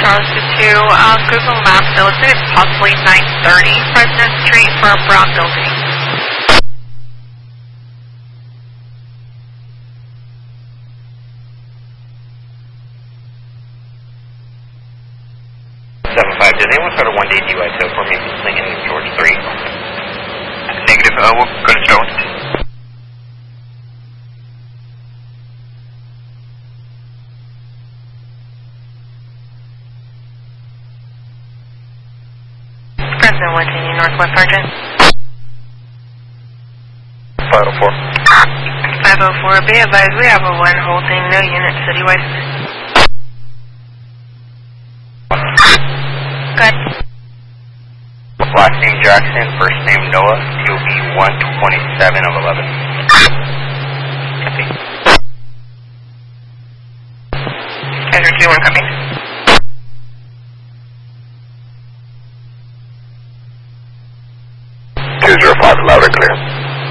posted to Google Maps. It looks like it's possibly 930 President Street for a brown building. Did anyone start a 1-day DUI tow for me in George 3? Negative, we'll go to Jones. President 110, Northwest Sergeant. 504. 504, be advised, we have a one holding, no unit citywide. Good. Last name Jackson, first name Noah, TOB 127 of 11. Copy. Azure 21, copy. Loud and clear.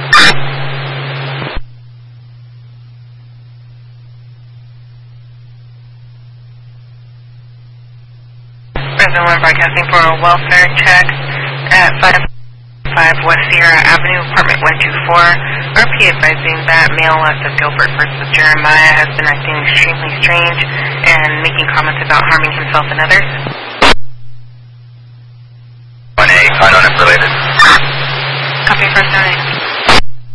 President 1 broadcasting for a welfare check at 55 West Sierra Avenue, apartment 124. RP advising that male west of Gilbert versus Jeremiah has been acting extremely strange and making comments about harming himself and others. 1A, unknown if related. Copy, President.